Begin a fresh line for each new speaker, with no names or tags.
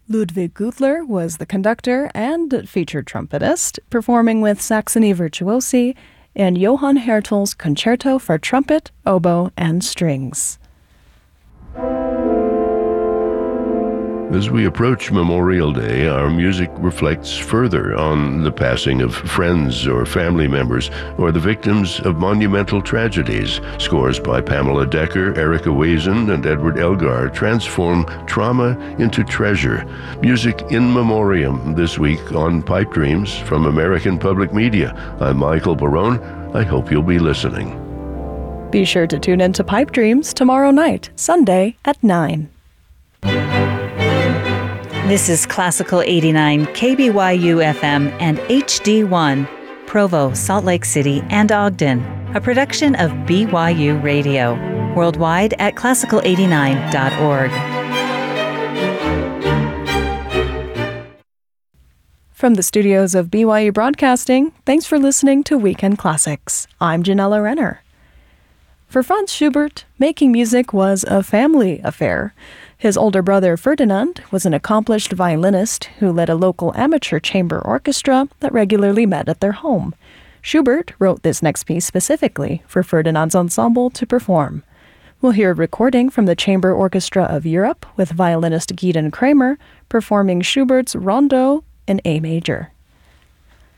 Ludwig Gutler was the conductor and featured trumpetist, performing with Saxony Virtuosi and Johann Hertel's Concerto for Trumpet, Oboe, and Strings.
As we approach Memorial Day, our music reflects further on the passing of friends or family members or the victims of monumental tragedies. Scores by Pamela Decker, Erica Wazen, and Edward Elgar transform trauma into treasure. Music in memoriam this week on Pipe Dreams from American Public Media. I'm Michael Barone. I hope you'll be listening.
Be sure to tune in to Pipe Dreams tomorrow night, Sunday at 9.
This is Classical 89, KBYU FM and HD1, Provo, Salt Lake City, and Ogden, a production of BYU Radio, worldwide at classical89.org.
From the studios of BYU Broadcasting, thanks for listening to Weekend Classics. I'm Janella Renner. For Franz Schubert, making music was a family affair. His older brother Ferdinand was an accomplished violinist who led a local amateur chamber orchestra that regularly met at their home. Schubert wrote this next piece specifically for Ferdinand's ensemble to perform. We'll hear a recording from the Chamber Orchestra of Europe with violinist Gideon Kramer performing Schubert's Rondo in A major.